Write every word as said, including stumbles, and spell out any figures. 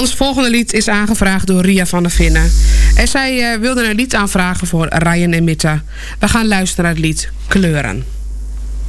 Ons volgende lied is aangevraagd door Ria van der Vinnen. En zij uh, wilde een lied aanvragen voor Ryan en Mitta. We gaan luisteren naar het lied Kleuren.